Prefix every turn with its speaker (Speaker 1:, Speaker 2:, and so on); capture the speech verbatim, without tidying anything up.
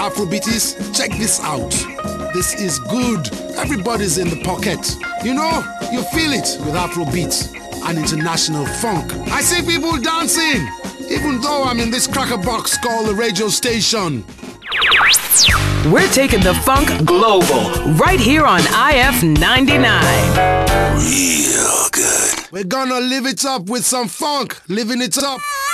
Speaker 1: Afrobeats? Check this out. This is good. Everybody's in the pocket. You know, you feel it with Afrobeats and international funk. I see people dancing, even though I'm in this cracker box called the radio station.
Speaker 2: We're taking the funk global, right here on I F ninety-nine.
Speaker 1: Real good. We're gonna live it up with some funk, living it up.